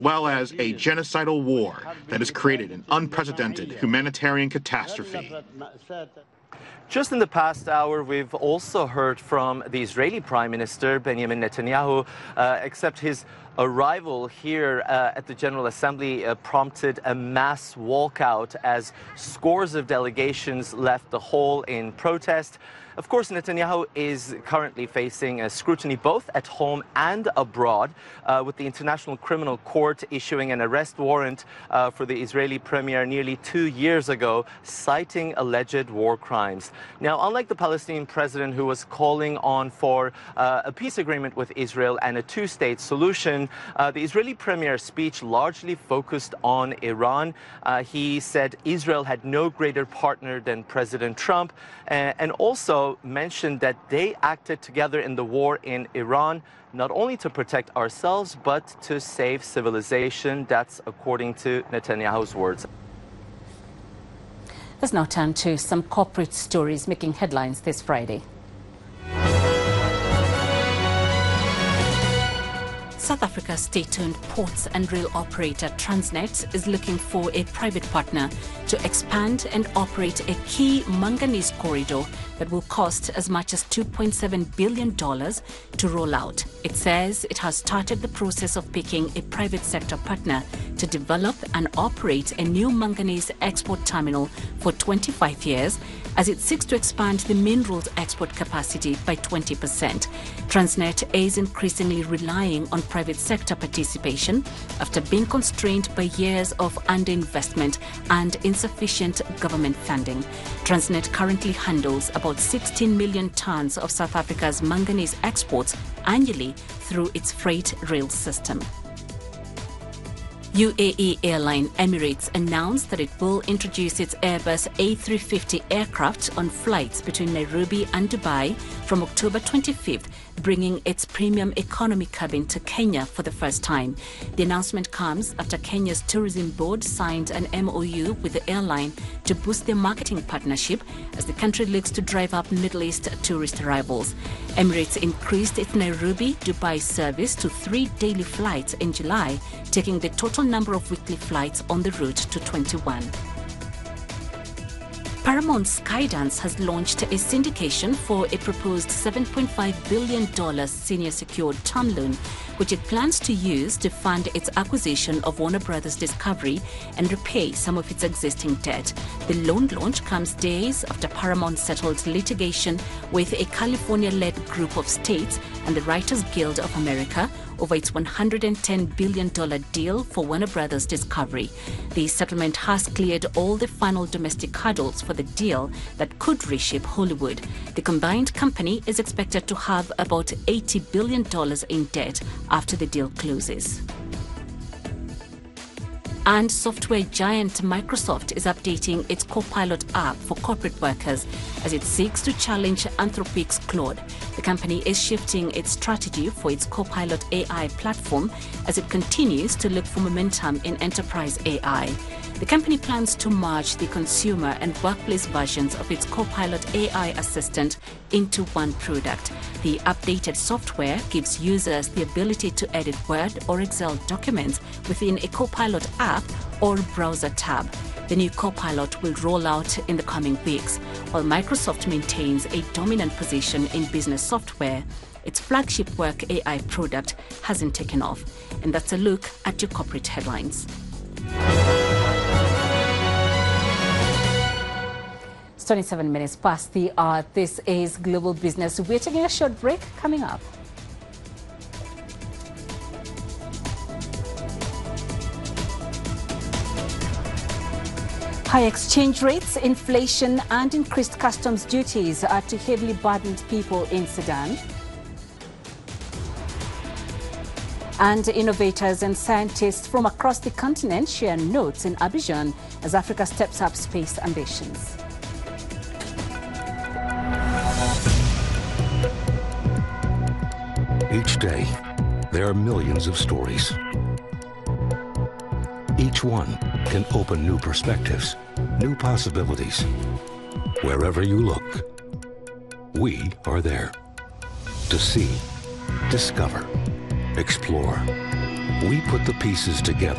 well as a genocidal war that has created an unprecedented humanitarian catastrophe. Just in the past hour, we've also heard from the Israeli Prime Minister, Benjamin Netanyahu, except his arrival here at the General Assembly prompted a mass walkout as scores of delegations left the hall in protest. Of course, Netanyahu is currently facing scrutiny both at home and abroad, with the International Criminal Court issuing an arrest warrant for the Israeli premier nearly 2 years ago, citing alleged war crimes. Now, unlike the Palestinian president who was calling on for a peace agreement with Israel and a two-state solution, the Israeli premier's speech largely focused on Iran. He said Israel had no greater partner than President Trump, and also mentioned that they acted together in the war in Iran, not only to protect ourselves, but to save civilization. That's according to Netanyahu's words. Let's now turn to some corporate stories making headlines this Friday. South Africa's state-owned ports and rail operator Transnet is looking for a private partner to expand and operate a key manganese corridor that will cost as much as $2.7 billion to roll out. It says it has started the process of picking a private sector partner to develop and operate a new manganese export terminal for 25 years as it seeks to expand the minerals export capacity by 20%. Transnet is increasingly relying on private sector participation after being constrained by years of underinvestment and insufficient government funding. Transnet currently handles about 16 million tons of South Africa's manganese exports annually through its freight rail system. UAE airline Emirates announced that it will introduce its Airbus A350 aircraft on flights between Nairobi and Dubai from October 25th, bringing its premium economy cabin to Kenya for the first time. The announcement comes after Kenya's tourism board signed an MOU with the airline to boost their marketing partnership as the country looks to drive up Middle East tourist arrivals. Emirates increased its Nairobi-Dubai service to 3 daily flights in July, taking the total number of weekly flights on the route to 21. Paramount Skydance has launched a syndication for a proposed $7.5 billion senior secured term loan, which it plans to use to fund its acquisition of Warner Brothers Discovery and repay some of its existing debt. The loan launch comes days after Paramount settled litigation with a California-led group of states and the Writers Guild of America over its $110 billion deal for Warner Brothers Discovery. The settlement has cleared all the final domestic hurdles for the deal that could reshape Hollywood. The combined company is expected to have about $80 billion in debt after the deal closes. And software giant Microsoft is updating its Copilot app for corporate workers as it seeks to challenge Anthropic's Claude. The company is shifting its strategy for its Copilot AI platform as it continues to look for momentum in enterprise AI. The company plans to merge the consumer and workplace versions of its Copilot AI assistant into one product. The updated software gives users the ability to edit Word or Excel documents within a Copilot app or browser tab. The new Copilot will roll out in the coming weeks. While Microsoft maintains a dominant position in business software, its flagship Work AI product hasn't taken off. And that's a look at your corporate headlines. It's 27 minutes past the hour. This is Global Business. We're taking a short break. Coming up. High exchange rates, inflation, and increased customs duties are to heavily burdened people in Sudan. And innovators and scientists from across the continent share notes in Abidjan as Africa steps up space ambitions. Each day, there are millions of stories. Each one can open new perspectives, new possibilities. Wherever you look, we are there to see, discover, explore, We put the pieces together